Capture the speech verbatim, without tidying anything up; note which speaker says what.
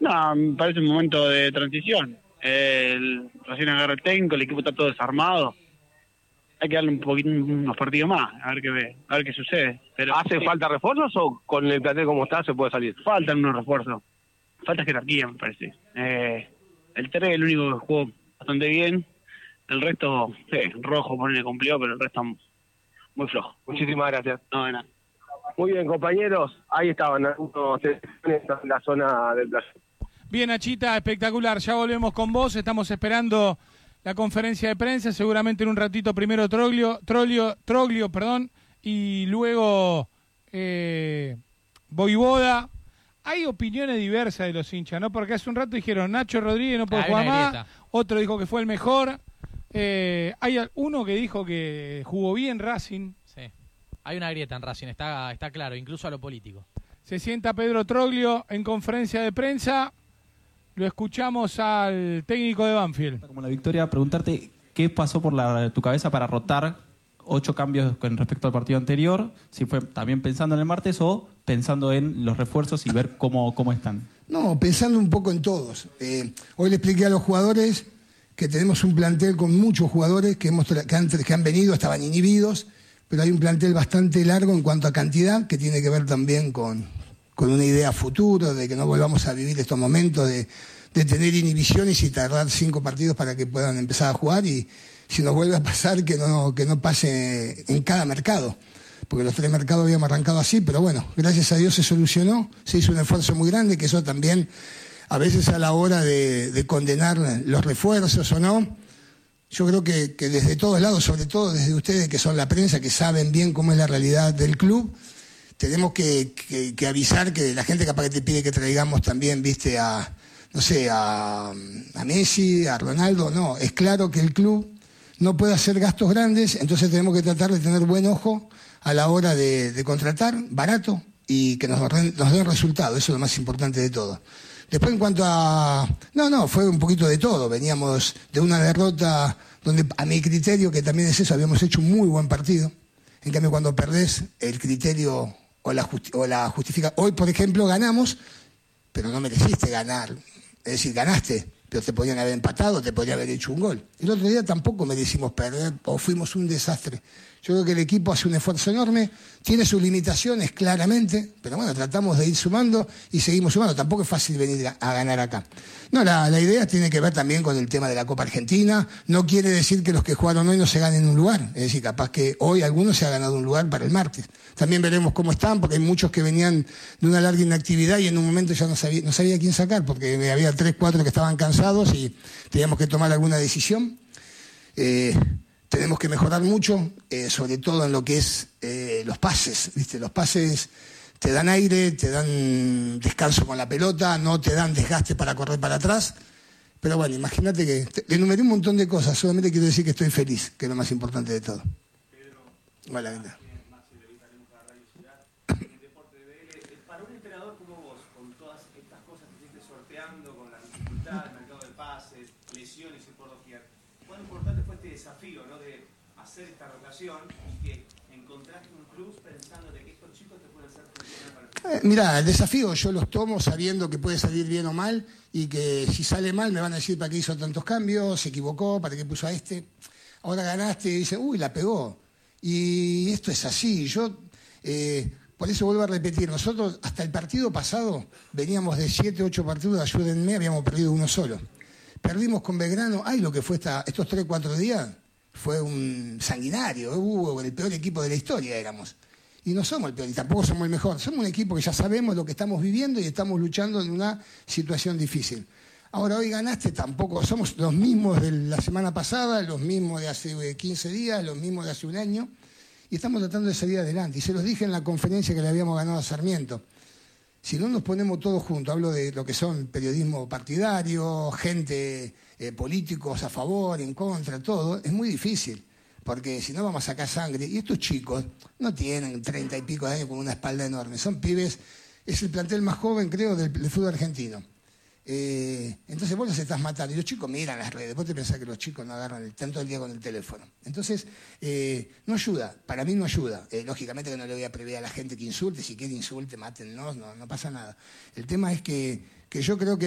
Speaker 1: No, me parece un momento de transición. El, recién agarra el técnico, el equipo está todo desarmado. Hay que darle un poquito, unos partidos más, a ver qué ve, a ver qué sucede. Pero
Speaker 2: ¿Hace
Speaker 1: sí,
Speaker 2: falta refuerzos o con el plantel como está se puede salir?
Speaker 1: faltan unos refuerzos. Falta jerarquía, me parece. Eh, el tres es el único que jugó bastante bien. El resto, sí, Rojo ponele cumplió, pero el resto muy flojo.
Speaker 2: Muchísimas gracias.
Speaker 1: No, de nada.
Speaker 2: Muy bien, compañeros. Ahí estaban algunos en la zona del plazo.
Speaker 3: Bien, Achita, espectacular. Ya volvemos con vos. Estamos esperando la conferencia de prensa. Seguramente en un ratito primero Troglio, Troglio, Troglio, perdón, y luego eh, Voivoda. Hay opiniones diversas de los hinchas, ¿no? Porque hace un rato dijeron Nacho Rodríguez no puede
Speaker 4: Hay
Speaker 3: jugar
Speaker 4: una
Speaker 3: más.
Speaker 4: grieta.
Speaker 3: Otro dijo que fue el mejor. Eh, hay uno que dijo que jugó bien Racing.
Speaker 4: Sí. Hay una grieta en Racing, está, está claro, incluso a lo político.
Speaker 3: Se sienta Pedro Troglio en conferencia de prensa. Lo escuchamos al técnico de Banfield.
Speaker 5: Como la victoria, preguntarte qué pasó por la, tu cabeza para rotar ocho cambios con respecto al partido anterior, si fue también pensando en el martes o pensando en los refuerzos y ver cómo, cómo están.
Speaker 6: No, pensando un poco en todos. Eh, hoy le expliqué a los jugadores que tenemos un plantel con muchos jugadores que, hemos, que, han, que han venido, estaban inhibidos, pero hay un plantel bastante largo en cuanto a cantidad, que tiene que ver también con, con una idea futuro, de que no volvamos a vivir estos momentos de, de tener inhibiciones y tardar cinco partidos para que puedan empezar a jugar, y si nos vuelve a pasar, que no, que no pase en cada mercado, porque los tres mercados habíamos arrancado así, pero bueno, gracias a Dios se solucionó, se hizo un esfuerzo muy grande, que eso también, a veces a la hora de, de condenar los refuerzos o no, yo creo que, que desde todos lados, sobre todo desde ustedes que son la prensa, que saben bien cómo es la realidad del club, tenemos que, que, que avisar que la gente capaz que te pide que traigamos también, viste, a, no sé, a, a Messi, a Ronaldo, no, es claro que el club no puede hacer gastos grandes, entonces tenemos que tratar de tener buen ojo a la hora de, de contratar, barato, y que nos, nos den resultados, eso es lo más importante de todo. Después en cuanto a... No, no, fue un poquito de todo. Veníamos de una derrota donde, a mi criterio, que también es eso, habíamos hecho un muy buen partido. En cambio, cuando perdés, el criterio o la, justi o la justifica... Hoy, por ejemplo, ganamos, pero no mereciste ganar. Es decir, ganaste, pero te podían haber empatado, te podrían haber hecho un gol. El otro día tampoco merecimos perder o fuimos un desastre. Yo creo que el equipo hace un esfuerzo enorme, tiene sus limitaciones claramente, pero bueno, tratamos de ir sumando y seguimos sumando. Tampoco es fácil venir a, a ganar acá. No, la, la idea tiene que ver también con el tema de la Copa Argentina. No quiere decir que los que jugaron hoy no se ganen un lugar. Es decir, capaz que hoy algunos se ha ganado un lugar para el martes. También veremos cómo están, porque hay muchos que venían de una larga inactividad y en un momento ya no sabía, no sabía quién sacar, porque había tres, cuatro que estaban cansados y teníamos que tomar alguna decisión. Eh, Tenemos que mejorar mucho, eh, sobre todo en lo que es eh, los pases, ¿viste? Los pases te dan aire, te dan descanso con la pelota, no te dan desgaste para correr para atrás. Pero bueno, imagínate que te, le enumeré un montón de cosas, solamente quiero decir que estoy feliz, que es lo más importante de todo. Hola, ¿qué tal?
Speaker 7: Para un entrenador como vos, con todas estas cosas que fuiste sorteando, con la dificultad del mercado de pases, lesiones y por doquier, ¿cuán importante fue este desafío, ¿no? De hacer esta rotación y que encontraste un plus pensando de que estos chicos te pueden hacer funcionar para el futuro?
Speaker 6: Eh, mirá, el desafío yo los tomo sabiendo que puede salir bien o mal y que si sale mal me van a decir para qué hizo tantos cambios, se equivocó, para qué puso a este. Ahora ganaste y dicen, uy, la pegó. Y esto es así. Yo, eh, por eso vuelvo a repetir, nosotros hasta el partido pasado veníamos de siete, ocho partidos, ayúdenme, habíamos perdido uno solo. Perdimos con Belgrano, ay, lo que fue esta, estos tres, cuatro días, fue un sanguinario, hubo el peor equipo de la historia éramos. Y no somos el peor, y tampoco somos el mejor, somos un equipo que ya sabemos lo que estamos viviendo y estamos luchando en una situación difícil. Ahora, hoy ganaste, tampoco somos los mismos de la semana pasada, los mismos de hace quince días, los mismos de hace un año, y estamos tratando de salir adelante. Y se los dije en la conferencia que le habíamos ganado a Sarmiento. Si no nos ponemos todos juntos, hablo de lo que son periodismo partidario, gente, eh, políticos a favor, en contra, todo, es muy difícil, porque si no vamos a sacar sangre. Y estos chicos no tienen treinta y pico de años con una espalda enorme, son pibes, es el plantel más joven, creo, del, del fútbol argentino. Eh, entonces vos los estás matando, y los chicos miran las redes, vos te pensás que los chicos no agarran el, tanto el día con el teléfono. Entonces, eh, no ayuda, para mí no ayuda. Eh, lógicamente que no le voy a prever a la gente que insulte, si quiere insulte, mátennos, no, no pasa nada. El tema es que, que yo creo que